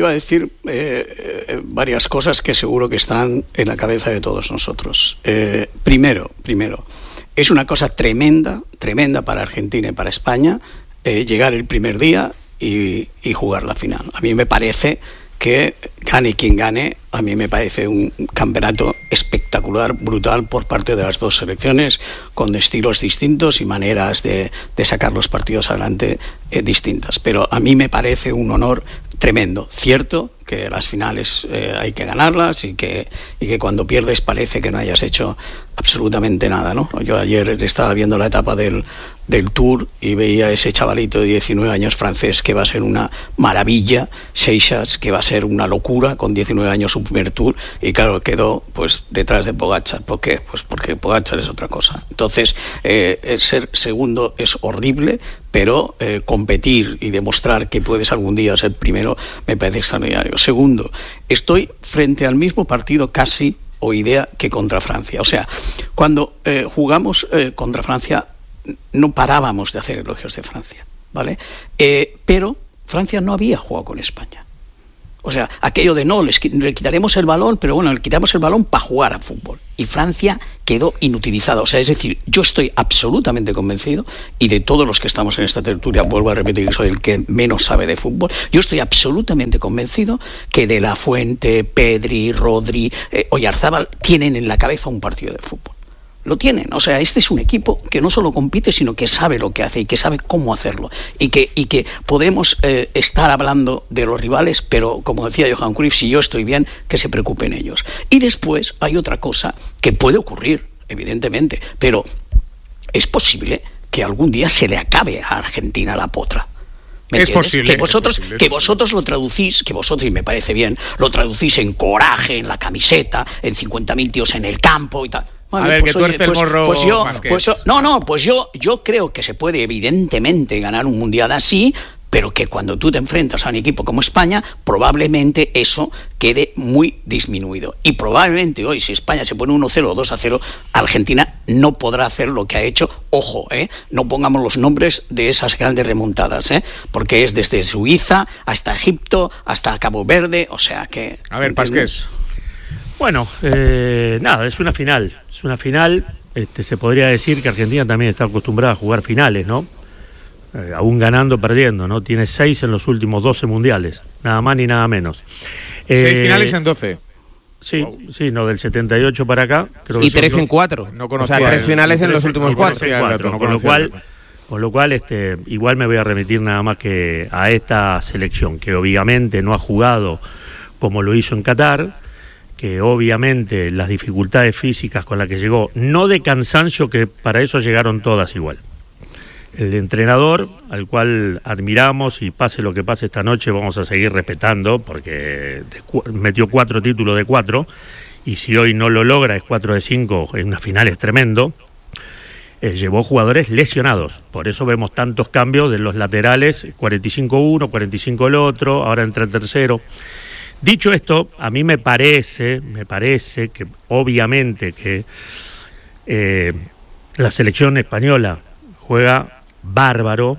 varias cosas que seguro que están en la cabeza de todos nosotros. Primero, es una cosa tremenda para Argentina y para España llegar el primer día y jugar la final. A mí me parece que gane quien gane, a mí me parece un campeonato espectacular, brutal por parte de las dos selecciones, con estilos distintos y maneras de sacar los partidos adelante distintas. Pero a mí me parece un honor tremendo. Cierto que las finales hay que ganarlas y que cuando pierdes parece que no hayas hecho absolutamente nada, ¿no? Yo ayer estaba viendo la etapa del Tour y veía a ese chavalito de 19 años francés que va a ser una maravilla, Seixas, que va a ser una locura con 19 años su primer Tour, y claro, quedó pues detrás de Pogačar. ¿Por qué? Pues porque Pogačar es otra cosa. Entonces, ser segundo es horrible, pero competir y demostrar que puedes algún día ser primero me parece extraordinario. Segundo, estoy frente al mismo partido casi o idea que contra Francia. O sea, cuando jugamos contra Francia no parábamos de hacer elogios de Francia, ¿vale? Pero Francia no había jugado con España. O sea, aquello de no, le quitaremos el balón, pero bueno, le quitamos el balón para jugar a fútbol. Y Francia quedó inutilizada. O sea, es decir, yo estoy absolutamente convencido, y de todos los que estamos en esta tertulia, vuelvo a repetir que soy el que menos sabe de fútbol, yo estoy absolutamente convencido que De La Fuente, Pedri, Rodri, Oyarzábal tienen en la cabeza un partido de fútbol. Lo tienen, o sea, este es un equipo que no solo compite, sino que sabe lo que hace y que sabe cómo hacerlo, y que podemos estar hablando de los rivales, pero como decía Johan Cruyff, si yo estoy bien, que se preocupen ellos. Y después hay otra cosa que puede ocurrir, evidentemente, pero es posible que algún día se le acabe a Argentina la potra. Es posible, que vosotros lo traducís, que vosotros, y me parece bien, lo traducís en coraje, en la camiseta, en 50.000 tíos en el campo y tal. Vale, a ver, pues, que tuerce el morro más que eso. Yo creo que se puede evidentemente ganar un mundial así, pero que cuando tú te enfrentas a un equipo como España, probablemente eso quede muy disminuido. Y probablemente hoy, si España se pone 1-0 o 2-0, Argentina no podrá hacer lo que ha hecho. Ojo, no pongamos los nombres de esas grandes remontadas, porque es desde Suiza hasta Egipto, hasta Cabo Verde, o sea que... A ver, Pasqués. Bueno, nada, es una final. Se podría decir que Argentina también está acostumbrada a jugar finales, ¿no? Aún ganando, perdiendo, ¿no? Tiene 6 en los últimos 12 mundiales, nada más ni nada menos. 6 finales en 12. Sí, wow. Sí, no, del 78 para acá. Creo que y 3 en 4. No conocía. O sea, 3 finales en los últimos 4. Con lo cual, igual me voy a remitir nada más que a esta selección, que obviamente no ha jugado como lo hizo en Qatar, que obviamente las dificultades físicas con las que llegó, no de cansancio, que para eso llegaron todas igual. El entrenador, al cual admiramos, y pase lo que pase esta noche, vamos a seguir respetando, porque metió 4 títulos de 4, y si hoy no lo logra, es 4 de 5, en una final es tremendo. Llevó jugadores lesionados, por eso vemos tantos cambios de los laterales, 45 uno, 45 el otro, ahora entra el tercero. Dicho esto, a mí me parece que obviamente que la selección española juega bárbaro,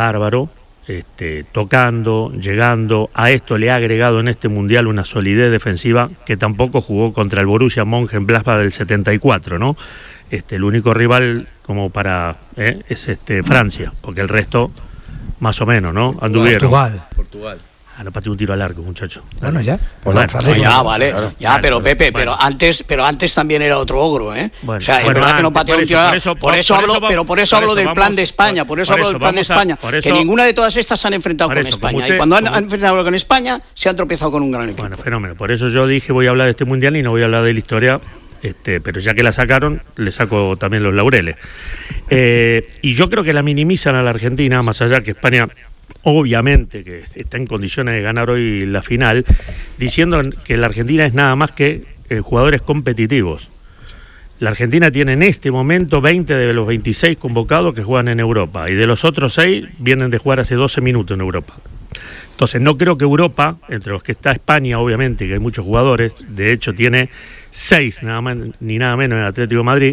tocando, llegando. A esto le ha agregado en este mundial una solidez defensiva que tampoco jugó contra el Borussia Mönchengladbach del 74, ¿no? El único rival como para es Francia, porque el resto más o menos, ¿no? Anduvieron. Portugal. No pateé un tiro al arco, muchacho. Bueno, ya. Vale. Ya, pero Pepe, pero antes también era otro ogro, ¿eh? Bueno, o sea, es verdad que no pateó un tiro al arco. Por eso hablo del plan de España, que ninguna de todas estas se han enfrentado con España. Y cuando han enfrentado con España, se han tropezado con un gran equipo. Bueno, fenómeno. Por eso yo dije, voy a hablar de este mundial y no voy a hablar de la historia, pero ya que la sacaron, le saco también los laureles. Y yo creo que la minimizan a la Argentina, más allá que España obviamente que está en condiciones de ganar hoy la final, diciendo que la Argentina es nada más que jugadores competitivos. La Argentina tiene en este momento 20 de los 26 convocados que juegan en Europa, y de los otros 6 vienen de jugar hace 12 minutos en Europa. Entonces no creo que Europa, entre los que está España obviamente, que hay muchos jugadores, de hecho tiene 6 nada más ni nada menos en el Atlético de Madrid,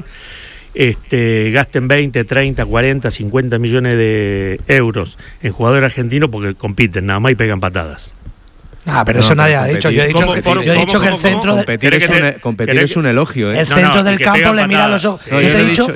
gasten 20, 30, 40, 50 millones de euros en jugadores argentinos porque compiten nada más y pegan patadas. Pero eso nadie ha dicho. Yo he dicho que el centro... Competir es un elogio, ¿eh? El centro del campo le mira a los ojos. Yo te he dicho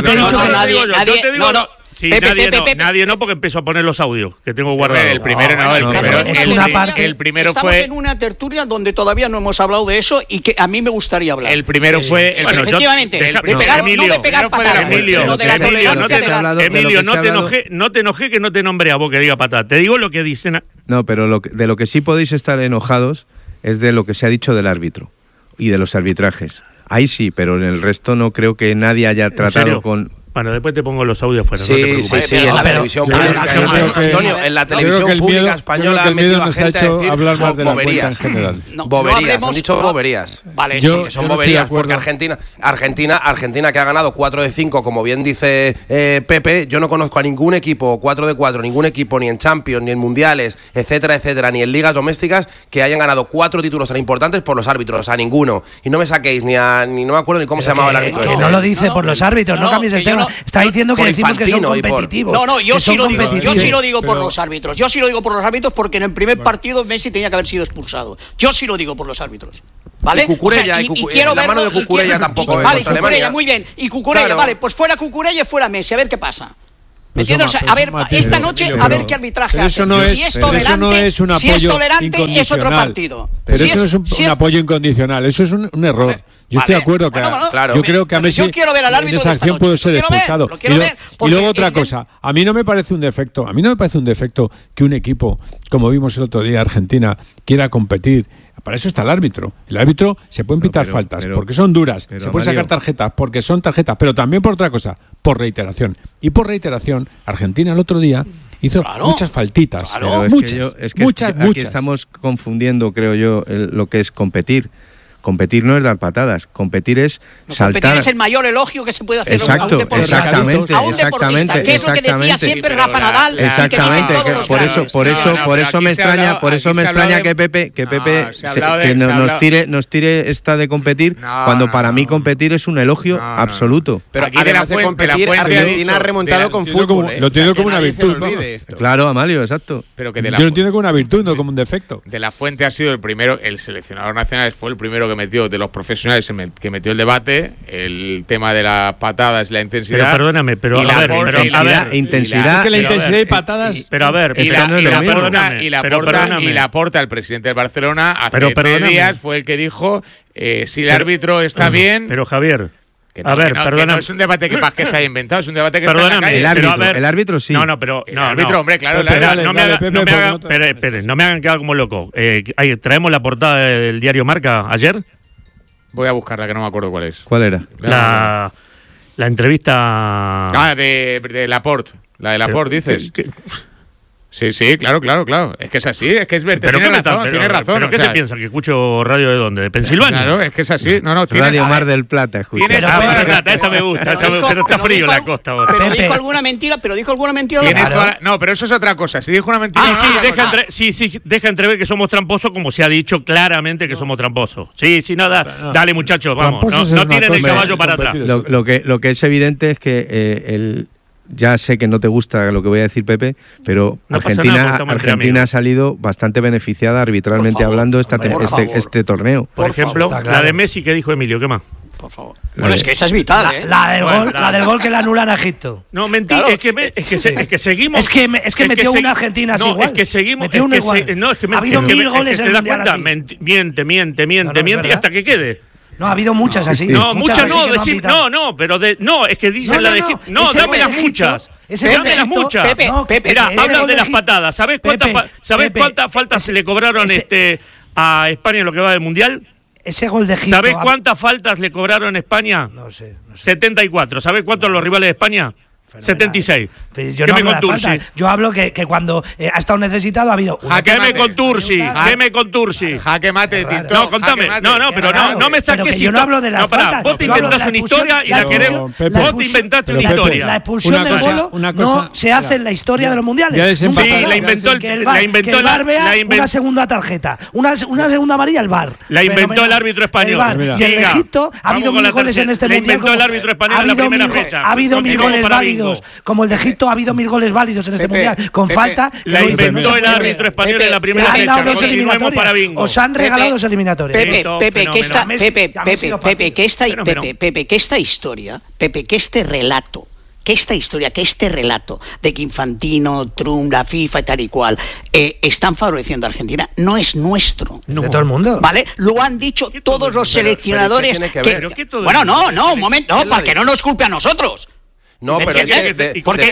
que... Sí, nadie no, porque empezó a poner los audios que tengo guardados. El primero es una parte. El primero Estamos fue en una tertulia donde todavía no hemos hablado de eso y que a mí me gustaría hablar. El primero fue efectivamente, de pegar patadas, sino de la tolerancia. Emilio, no te enojé que no te nombré a vos que diga patada. Te digo lo que dicen. No, pero de lo que sí podéis estar enojados es de lo que se ha dicho del árbitro y de los arbitrajes. Ahí sí, pero en el resto no creo que nadie haya tratado con... Bueno, después te pongo los audios fuera. Sí, no te preocupes. Sí, en la televisión pública. Antonio, en la televisión pública española han metido a gente a decir hablar más de boberías. En general. Boberías, han dicho boberías. Vale, sí, que son boberías, porque Argentina que ha ganado 4 de 5, como bien dice Pepe, yo no conozco a ningún equipo 4 de 4, ningún equipo ni en Champions, ni en Mundiales, etcétera, ni en ligas domésticas, que hayan ganado 4 títulos tan importantes por los árbitros, a ninguno. Y no me saquéis ni no me acuerdo ni cómo se llamaba el árbitro. Que no lo dice por los árbitros, no cambies el tema. Está diciendo que decimos que son competitivos. Yo sí lo digo por los árbitros. Yo sí lo digo por los árbitros porque en el primer partido Messi tenía que haber sido expulsado. Yo sí lo digo por los árbitros. ¿Vale? Y Cucurella, quiero la mano de Cucurella tampoco. Vale, Cucurella, muy bien. Y Cucurella, claro. Vale, pues fuera Cucurella y fuera Messi, a ver qué pasa. ¿Me entiendes? A ver, esta noche, a ver qué arbitraje hace. Si es tolerante, es otro partido. Pero eso no es un apoyo incondicional, eso es un error. Yo estoy de acuerdo que yo creo que a Messi en esa acción puede ser expulsado. Y luego otra cosa, a mí no me parece un defecto que un equipo, como vimos el otro día Argentina, quiera competir. Para eso está el árbitro. El árbitro se pueden pitar faltas porque son duras, se pueden sacar tarjetas porque son tarjetas, pero también por otra cosa, por reiteración. Y por reiteración, Argentina el otro día hizo muchas faltitas, muchas. Aquí estamos confundiendo, creo yo, lo que es competir. Competir no es dar patadas, competir es saltar. Competir es el mayor elogio que se puede hacer a un deportista. Exactamente. Que es lo que decía siempre Rafa Nadal. Exactamente. Por eso me extraña que Pepe nos tire esta de competir, cuando para mí competir es un elogio absoluto. Pero aquí además de competir, Argentina ha remontado con fútbol. Lo tiene como una virtud. Claro, Amalio, exacto. Yo lo entiendo como una virtud, no como un defecto. De la Fuente ha sido el primero, el seleccionador nacional fue el primero que metió, de los profesionales, que metió el debate, el tema de las patadas, la intensidad. Pero perdóname, intensidad. Es que la intensidad y patadas. Pero a ver, y la porta el presidente del Barcelona hace 3 días fue el que dijo si el árbitro está bien. Pero Javier. Perdóname. No es un debate que se haya inventado, es un debate que está en la calle. El árbitro sí. El árbitro, hombre, claro. No me hagan quedar como loco. Traemos la portada del diario Marca ayer. Voy a buscarla, que no me acuerdo cuál es. ¿Cuál era? La entrevista... de Laporte. La de Laporte, dices. Sí, claro. Es que es así, es que es verdad. Tiene razón. ¿Pero qué se piensa? ¿Que escucho radio de dónde? ¿De Pensilvania? Claro, es que es así. Radio Mar del Plata, escucha. Mar del Plata, esa me gusta. Pero está frío en la costa ahora. Pero dijo alguna mentira. No, pero eso es otra cosa. Si dijo una mentira... deja entrever que somos tramposos, como se ha dicho claramente que somos tramposos. Sí, nada. Dale, muchachos, vamos. No tienen el caballo para atrás. Lo que es evidente es que ya sé que no te gusta lo que voy a decir, Pepe, pero Argentina ha salido bastante beneficiada arbitralmente hablando este torneo. Por ejemplo, la de Messi que dijo Emilio, ¿qué más? Por favor. Bueno, es que esa es vital, ¿eh? La del gol que la anulan a Egipto. No, mentira, claro. es que seguimos. Es que metió una Argentina así igual. Es que seguimos. Metió uno igual. Ha habido 1000 goles en el Mundial así. Miente hasta que quede. No, ha habido muchas así. No, muchas no, es que dicen la de Egipto. No, dame las muchas. Dame las muchas. Pepe, mira, hablan de las patadas. ¿Sabés cuántas faltas se le cobraron a España en lo que va del Mundial? Ese gol de Egipto. ¿Sabés cuántas faltas le cobraron a España? No sé. 74. ¿Sabés cuántos los rivales de España? 76. Yo no hablo de falta. Yo hablo que cuando ha estado necesitado ha habido... Jaque con Tursi. Jaque mate, Tito. No, contame. Pero no me saques... Yo no hablo de la falta. Vos te inventaste una historia y la queremos... Vos te inventaste una historia. La expulsión del Bolo no se hace en la historia de los mundiales. Sí, la inventó el VAR vea una segunda tarjeta. Una segunda amarilla, el VAR. La inventó el árbitro español. Y en Egipto ha habido 1000 goles en este mundial. La inventó el árbitro español en la primera fecha. Ha habido 1000 goles válidos. Como el de Egipto, ha habido 1000 goles válidos en este mundial. Con falta. La inventó el árbitro español en la primera fecha. Han dado 2 eliminatorias. Os han regalado 2 eliminatorias. Pepe, que esta historia, que este relato, de que Infantino, Trump, la FIFA y tal y cual están favoreciendo a Argentina, no es nuestro. No. De todo el mundo. ¿Vale? Lo han dicho todos los seleccionadores. Bueno, no, un momento, para que no nos culpe a nosotros. No, pero es que porque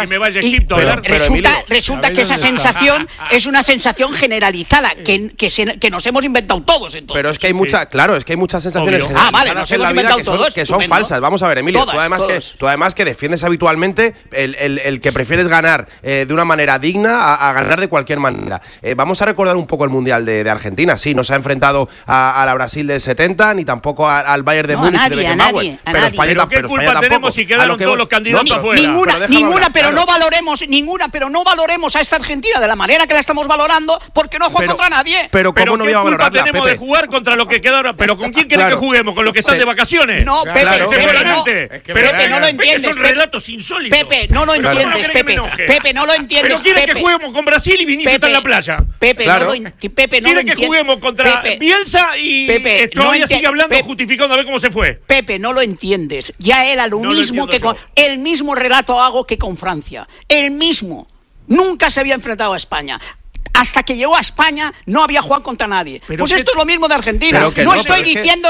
resulta que esa sensación es una sensación generalizada que nos hemos inventado todos. Entonces. Pero es que hay muchas sensaciones generalizadas en la vida que son falsas. Vamos a ver, Emilio, tú además que defiendes habitualmente el que prefieres ganar de una manera digna a ganar de cualquier manera. Vamos a recordar un poco el Mundial de Argentina. Sí, no se ha enfrentado a la Brasil del 70 ni tampoco al Bayern de Múnich de Beckenbauer. Pero España ¿qué culpa tenemos si quedaron todos los Ninguna, pero no valoremos a esta Argentina de la manera que la estamos valorando, porque no juega contra nadie. Pero ¿cómo no voy a valorarla, tenemos Pepe? de jugar contra lo que quedaron? ¿Pero con quién querés que juguemos? ¿Con los que están de vacaciones? No, Pepe, seguramente. Pepe, no lo entiendes. Son relatos insólitos. Pepe, no lo entiendes, Pepe, no lo entiendes. ¿Pero quieres que juguemos con Brasil y Vinicius está en la playa? Pepe, no lo entiendes. ¿Quiere que juguemos contra Bielsa y todavía sigue hablando, justificando a ver cómo se fue? Pepe, no lo entiendes. Ya era lo mismo que el mismo relato hago que con Francia. El mismo. Nunca se había enfrentado a España. Hasta que llegó a España no había jugado contra nadie. Pues esto es lo mismo de Argentina. No estoy diciendo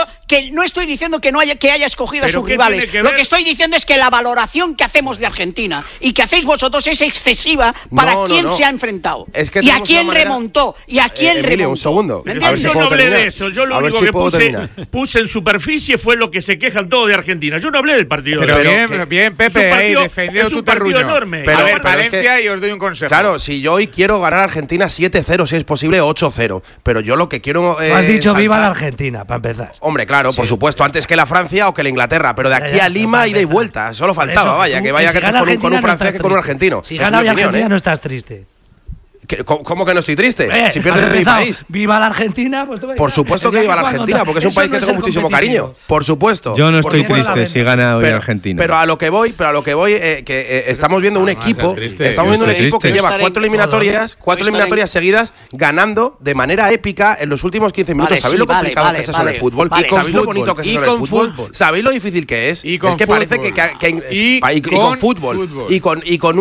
que haya escogido a sus rivales. Lo que estoy diciendo es que la valoración que hacemos de Argentina y que hacéis vosotros es excesiva para quién se ha enfrentado. Y a quién remontó. Y a quién remontó. Un segundo. Yo no hablé de eso. Yo lo único que puse en superficie fue lo que se quejan todos de Argentina. Yo no hablé del partido. Pero bien, Pepe, ahí defendió tu terruño. A ver, Valencia, y os doy un consejo. Claro, si yo hoy quiero ganar a Argentina 7-0, si es posible 8-0. Pero yo lo que quiero... has dicho viva la Argentina, para empezar. Hombre, claro, por supuesto, antes que la Francia o que la Inglaterra. Pero de aquí a Lima, ida y vuelta. Solo faltaba, que vaya con un francés que con un argentino. Si gana hoy Argentina no estás triste. ¿Cómo que no estoy triste? Si pierdes de mi país. ¿Viva la Argentina? Pues por supuesto que viva la Argentina, porque es un país que tengo muchísimo cariño. Por supuesto. Yo no estoy triste si gana hoy Argentina. Pero a lo que voy, que estamos viendo un equipo, que lleva 4 eliminatorias seguidas ganando de manera épica en los últimos 15 minutos. ¿Sabéis lo complicado que es eso en el fútbol? ¿Sabéis lo bonito que es eso en el fútbol? ¿Sabéis lo difícil que es? Es que parece que con fútbol y con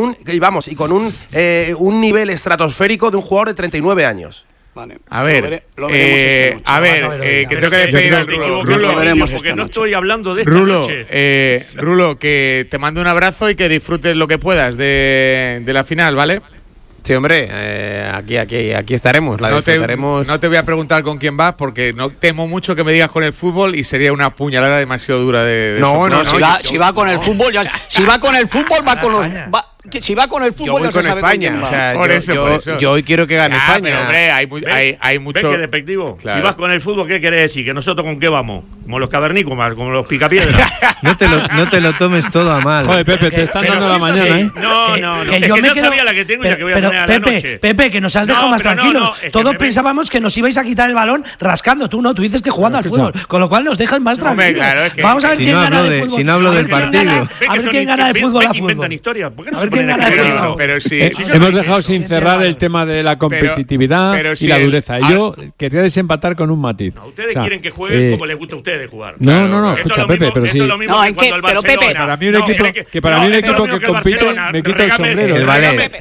un nivel estratosférico de un jugador de 39 años. Vale. A ver, que tengo que despedir al Rulo. Porque no estoy hablando de esta noche. Rulo, que te mando un abrazo y que disfrutes lo que puedas de la final, ¿vale? Sí, hombre, aquí estaremos. No te voy a preguntar con quién vas porque no temo mucho que me digas con el fútbol y sería una puñalada demasiado dura de si va con el fútbol, va con los... Si va con el fútbol, yo voy con España. O sea, yo hoy quiero que gane España. Pero, hombre, hay mucho. ¿Ves qué despectivo? Claro. Si vas con el fútbol, ¿qué quiere decir? ¿Que nosotros con qué vamos? Como los cavernícolas, como los picapiedras. No te lo tomes todo a mal. Joder, Pepe, te están dando la mañana, ¿eh? No. Es que no sabía la que tengo y la que voy a tener a la noche. Pepe, que nos has dejado más tranquilos. Todos pensábamos que nos ibais a quitar el balón rascando. Tú dices que jugando al fútbol. Con lo cual nos dejas más tranquilos. Vamos a ver quién gana de fútbol. Si no hablo del partido. A ver quién gana de fútbol a fútbol. A ver quién gana de fútbol. Pero sí, hemos dejado sin cerrar el tema de la competitividad y la dureza. Y yo quería desempatar con un matiz. Ustedes quieren que jueguen como les gusta a ustedes jugar. No, escucha, Pepe, pero sí. Para mí un equipo que compite me quita el sombrero. El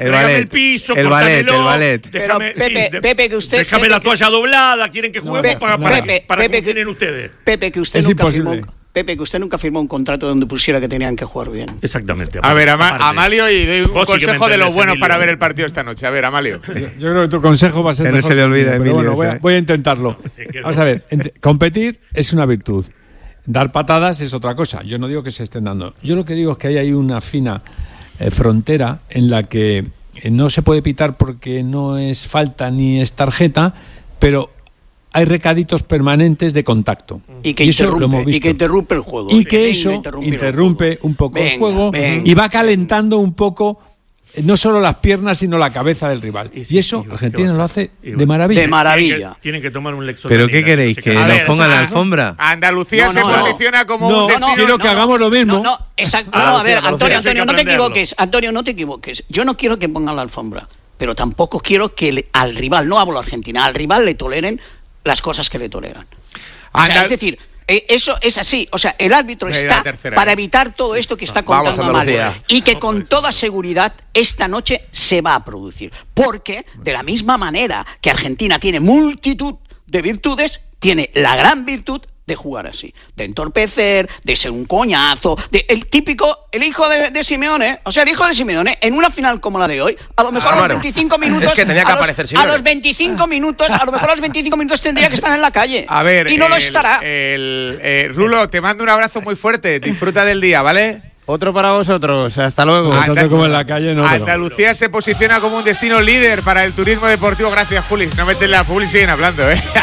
ballet. Pepe, que usted... Déjame la toalla doblada, quieren que juguemos para que tienen ustedes. Pepe, que usted nunca firmó... Pepe, que usted nunca firmó un contrato donde pusiera que tenían que jugar bien. Exactamente. A ver, Amalio, y doy un consejo de los buenos para ver el partido esta noche. A ver, Amalio. Yo creo que tu consejo va a ser mejor. No se le olvida, pero bueno, voy a intentarlo. Vamos a ver, competir es una virtud. Dar patadas es otra cosa. Yo no digo que se estén dando. Yo lo que digo es que hay ahí una fina frontera en la que no se puede pitar porque no es falta ni es tarjeta, pero hay recaditos permanentes de contacto. Y que interrumpe el juego. Y que eso interrumpe un poco el juego y va calentando un poco no solo las piernas, sino la cabeza del rival. Y eso Argentina lo hace de maravilla. De maravilla. Tienen que tomar un lexo. ¿Pero qué queréis? ¿Que nos pongan la alfombra? Andalucía se posiciona como un destino. Quiero que hagamos lo mismo. Exacto. A ver, Antonio, no te equivoques. Antonio, no te equivoques. Yo no quiero que pongan la alfombra, pero tampoco quiero que al rival, no hablo de Argentina, al rival le toleren las cosas que le toleran. Es decir, eso es así. O sea, el árbitro está para evitar todo esto que está contando Mario, y que con toda seguridad esta noche se va a producir. Porque de la misma manera que Argentina tiene multitud de virtudes, tiene la gran virtud de jugar así, de entorpecer, de ser un coñazo, el hijo de Simeone, o sea, el hijo de Simeone, en una final como la de hoy, a lo mejor a los 25 minutos, es que tenía que aparecer Simeone. A los 25 minutos, a lo mejor a los 25 minutos tendría que estar en la calle. A ver, y no lo estará. Rulo, te mando un abrazo muy fuerte, disfruta del día, ¿vale? Otro para vosotros, hasta luego. Tanto como en la calle, no. Andalucía se posiciona como un destino líder para el turismo deportivo. Gracias, Juli. No meten la publi, siguen hablando,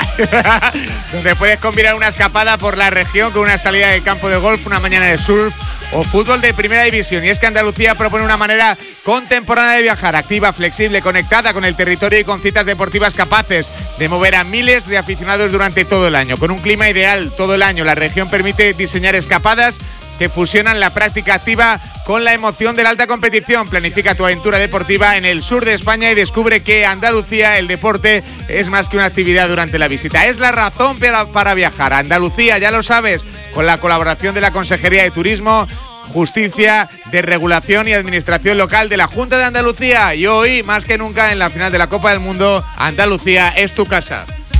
Donde puedes combinar una escapada por la región con una salida de campo de golf, una mañana de surf o fútbol de primera división. Y es que Andalucía propone una manera contemporánea de viajar, activa, flexible, conectada con el territorio y con citas deportivas capaces de mover a miles de aficionados durante todo el año. Con un clima ideal todo el año, la región permite diseñar escapadas que fusionan la práctica activa con la emoción de la alta competición. Planifica tu aventura deportiva en el sur de España y descubre que Andalucía, el deporte, es más que una actividad durante la visita. Es la razón para viajar. Andalucía, ya lo sabes, con la colaboración de la Consejería de Turismo, Justicia, de Regulación y Administración Local de la Junta de Andalucía. Y hoy, más que nunca, en la final de la Copa del Mundo, Andalucía es tu casa.